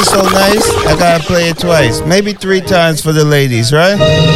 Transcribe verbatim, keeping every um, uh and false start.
so nice, I gotta play it twice. Maybe three times for the ladies, right?